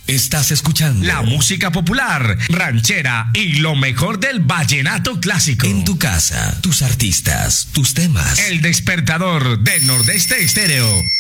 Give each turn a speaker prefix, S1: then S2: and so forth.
S1: Estás escuchando
S2: la música popular, ranchera y lo mejor del vallenato clásico.
S1: En tu casa, tus artistas, tus temas.
S2: El despertador de Nordeste Estéreo.